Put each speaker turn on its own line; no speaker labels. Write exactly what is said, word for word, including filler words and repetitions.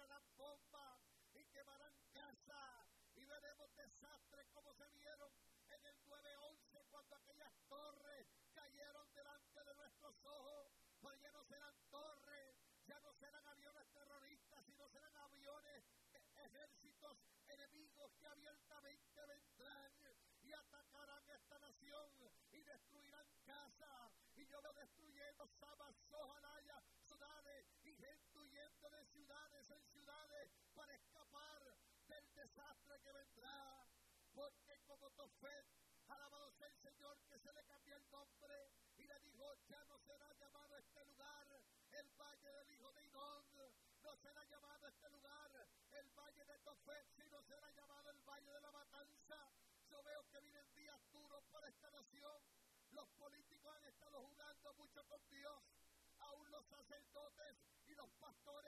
tirarán bombas y quemarán casa. Y veremos desastres como se vieron en el nueve once cuando aquellas torres cayeron delante de nuestros ojos. Pues ya no serán torres, ya no serán aviones terroristas, sino serán aviones de ejércitos enemigos que abiertamente vendrán y atacarán esta nación y destruirán casas. Y yo veo destruyendo Sabas, Sojalaya, ciudades y gente huyendo de ciudades en ciudades para escapar del desastre que vendrá. Porque como Tofet, alabado sea el Señor, que se le cambió el nombre y le dijo, ya no será llamado este lugar el Valle del Hijo de Hinón, no será llamado este lugar el Valle de Tofet, sino será llamado el Valle de la Matanza. Yo veo que vienen días duros para esta nación. Los políticos han estado jugando mucho con Dios, aún los sacerdotes y los pastores